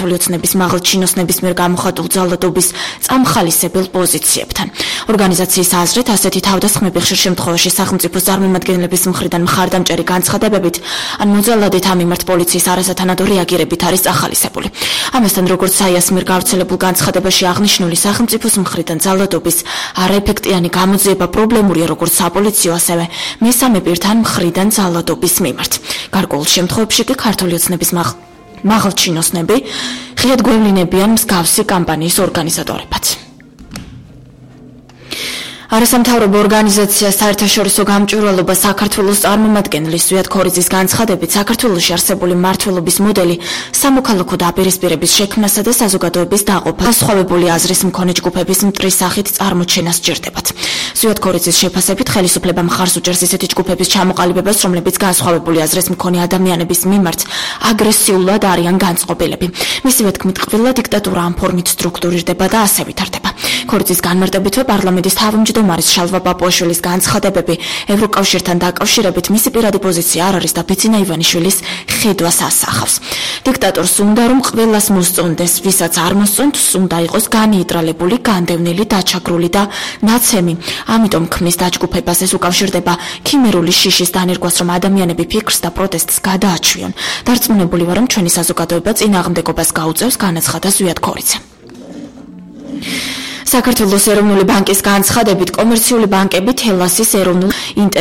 ქართული ოცნების მაღალჩინოს ნებისმიერ გამოხატულ ძალადობის წამხალისებელ პოზიციებთან. ორგანიზაციის აზრით, ასეთი თავდასხმები ხშირ შემთხვევაში სახელმწიფოს წარმომადგენლების მხრიდან მხარდამჭერი განცხადებებით ან მოძალადით ამ მიმართ პოლიციის არასათანადო რეაგირებით არის წახალისებული. ამასთან, როგორც საიას მიერ გავრცელებულ განცხადებაში აღნიშნული, სახელმწიფოს მხრიდან ძალადობის არაეფექტიანი გამოძიება პრობლემურია როგორც საპოლიციო, ასევე მესამე პირთან მხრიდან ძალადობის მიმართ. გარკვეულ შემთხვევებში კი ქართული ოცნების მაღალჩინოსნები ღიად გვევლინებიან მსგავსი კამპანიის ორგანიზატორებად. არასამთავრობო ორგანიზაცია საერთაშორისო გამჭვირვალობა საქართველოს წარმომადგენლის ზვიად ქორიძის განცხადებით, საქართველოში არსებული მმართველობის მოდელი სამოქალაქო დაპირისპირების შექმნასა და საზოგადოების დაყოფას განსხვავებული აზრის მქონე ჯგუფების მტრის სახით წარმოჩენას სჭირდებათ. ზვიად ქორიძის შეფასებით, ხელისუფლება მხარს უჭერს ისეთი ჯგუფების ჩამოყალიბებას, რომლებიც განსხვავებული აზრის მქონე ადამიანების მიმართ აგრესიულად არიან განწყობილები. მისივე თქმით, ყველა დიქტატურა ამ ფორმით სტრუქტურირდება და ასე ვითარდება. ქორიძის განმარტებითვე პარლამენტის თავმჯდომარის შალვა პაპუაშვილის განცხადებები ევროკავშირთან დაკავშირებით მისი პირადი პოზიცია არ არის და ბიძინა ივანიშვილის ხედვას ასახავს. დიქტატორს უნდა რომ ყველას მოსწონდეს, ვისაც არ მოსწონს, უნდა იყოს განეიტრალებული, განდევნილი, დაჩაგრული და ნაცემი. ამიტომ ქმნის დაჯგუფებას ეს უკავშირდება ქიმერული შიშის დანერგვას, რომ ადამიანები ფიქრს და პროტესტს გადააჩვიონ. დარწმუნებული ვარ, რომ ჩვენი საზოგადოება წინააღმდეგობას გაუწევს, განაცხადა ზვიად ქორიძე. საქართველოს ეროვნული ბანკის განცხადებით, კომერციული ბანკები თელასის ეროვნულ